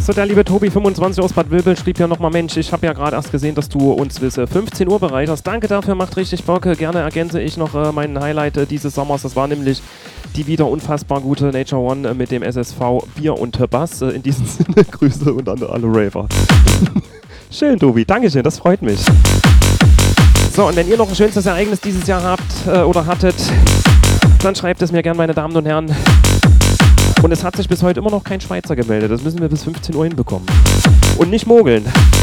So, der liebe Tobi25 aus Bad Vilbel schrieb ja nochmal, Mensch, ich habe ja gerade erst gesehen, dass du uns bis 15 Uhr bereit hast. Danke dafür, macht richtig Bock. Gerne ergänze ich noch meinen Highlight dieses Sommers. Das war nämlich die wieder unfassbar gute Nature One mit dem SSV Bier und Bass. In diesem Sinne, Grüße und an alle Raver. Schön, Tobi. Dankeschön, das freut mich. So, und wenn ihr noch ein schönstes Ereignis dieses Jahr habt oder hattet, dann schreibt es mir gerne, meine Damen und Herren. Und es hat sich bis heute immer noch kein Schweizer gemeldet. Das müssen wir bis 15 Uhr hinbekommen. Und nicht mogeln.